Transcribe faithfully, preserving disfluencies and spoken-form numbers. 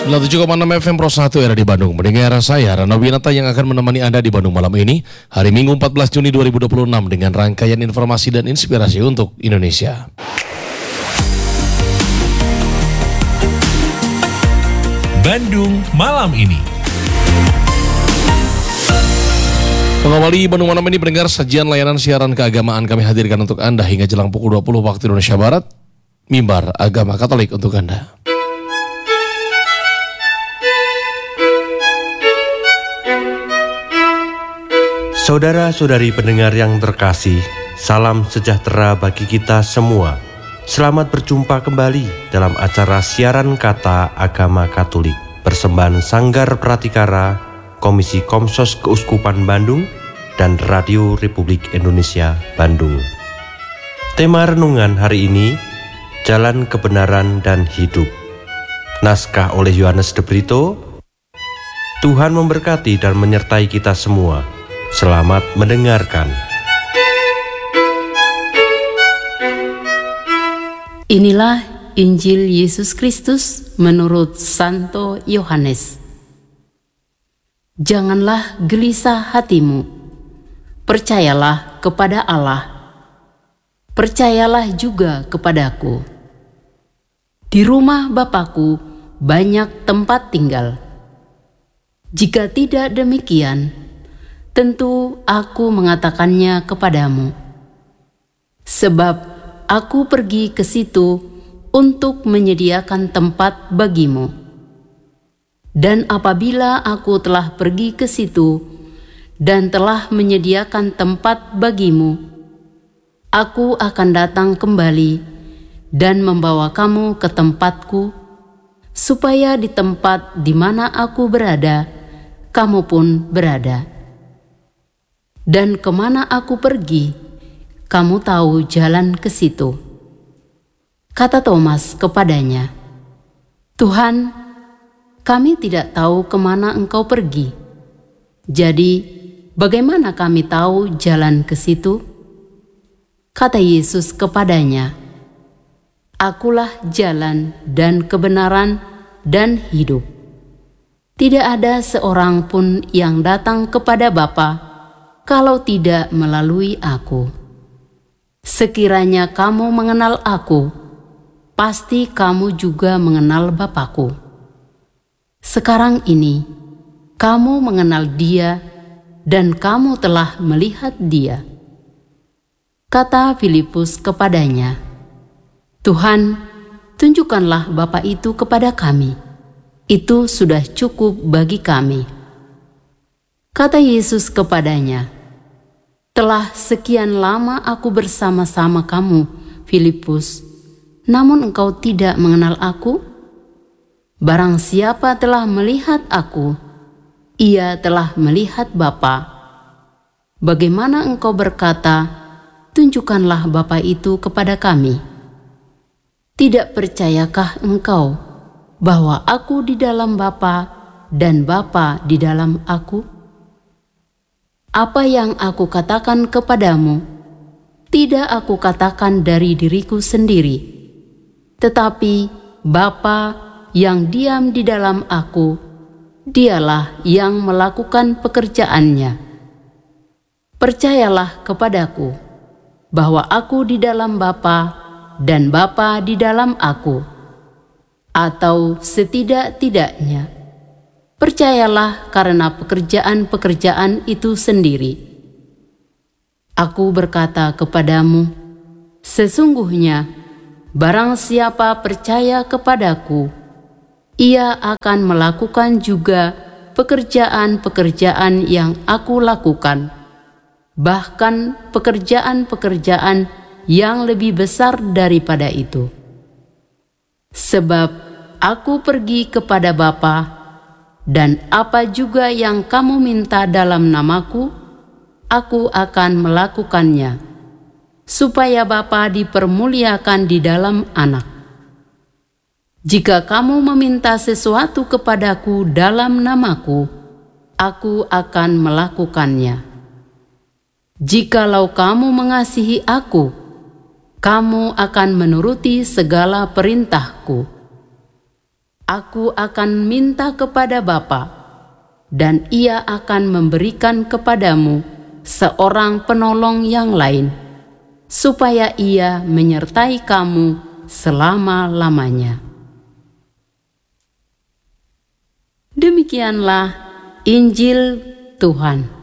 sembilan puluh tujuh koma enam F M Pro satu era di Bandung. Mendengar saya Rano Winata yang akan menemani Anda di Bandung malam ini, hari Minggu empat belas Juni dua ribu dua puluh enam dengan rangkaian informasi dan inspirasi untuk Indonesia. Bandung malam ini. Mengawali Bandung malam ini, pendengar, sajian layanan siaran keagamaan kami hadirkan untuk Anda hingga jelang pukul dua puluh waktu Indonesia Barat. Mimbar Agama Katolik untuk Anda. Saudara-saudari pendengar yang terkasih, salam sejahtera bagi kita semua. Selamat berjumpa kembali dalam acara siaran kata Agama Katolik persembahan Sanggar Pratikara, Komisi Komsos Keuskupan Bandung, dan Radio Republik Indonesia Bandung. Tema renungan hari ini, Jalan Kebenaran dan Hidup. Naskah oleh Yohanes de Brito. Tuhan memberkati dan menyertai kita semua. Selamat mendengarkan. Inilah Injil Yesus Kristus menurut Santo Yohanes. Janganlah gelisah hatimu. Percayalah kepada Allah. Percayalah juga kepadaku. Di rumah Bapakku banyak tempat tinggal. Jika tidak demikian, tentu aku mengatakannya kepadamu. Sebab aku pergi ke situ untuk menyediakan tempat bagimu. Dan apabila aku telah pergi ke situ dan telah menyediakan tempat bagimu, aku akan datang kembali dan membawa kamu ke tempatku, supaya di tempat di mana aku berada, kamu pun berada. Dan kemana aku pergi, kamu tahu jalan ke situ. Kata Thomas kepadanya, Tuhan, kami tidak tahu kemana engkau pergi. Jadi, bagaimana kami tahu jalan ke situ? Kata Yesus kepadanya, Akulah jalan dan kebenaran dan hidup. Tidak ada seorang pun yang datang kepada Bapa kalau tidak melalui aku. Sekiranya kamu mengenal aku, pasti kamu juga mengenal Bapakku. Sekarang ini, kamu mengenal Dia dan kamu telah melihat Dia. Kata Filipus kepadanya, Tuhan, tunjukkanlah Bapa itu kepada kami. Itu sudah cukup bagi kami. Kata Yesus kepadanya, Telah sekian lama aku bersama-sama kamu, Filipus, namun engkau tidak mengenal aku? Barang siapa telah melihat aku, ia telah melihat Bapa. Bagaimana engkau berkata, tunjukkanlah Bapa itu kepada kami? Tidak percayakah engkau bahwa aku di dalam Bapa dan Bapa di dalam aku? Apa yang aku katakan kepadamu, tidak aku katakan dari diriku sendiri, tetapi Bapa yang diam di dalam aku, Dialah yang melakukan pekerjaannya. Percayalah kepadaku, bahwa aku di dalam Bapa dan Bapa di dalam aku, atau setidak-tidaknya, percayalah karena pekerjaan-pekerjaan itu sendiri. Aku berkata kepadamu, sesungguhnya barang siapa percaya kepadaku, ia akan melakukan juga pekerjaan-pekerjaan yang aku lakukan, bahkan pekerjaan-pekerjaan yang lebih besar daripada itu. Sebab aku pergi kepada Bapa, dan apa juga yang kamu minta dalam namaku, aku akan melakukannya, supaya Bapa dipermuliakan di dalam Anak. Jika kamu meminta sesuatu kepadaku dalam namaku, aku akan melakukannya. Jikalau kamu mengasihi aku, kamu akan menuruti segala perintahku. Aku akan minta kepada Bapa, dan Ia akan memberikan kepadamu seorang penolong yang lain, supaya Ia menyertai kamu selama-lamanya. Demikianlah Injil Tuhan.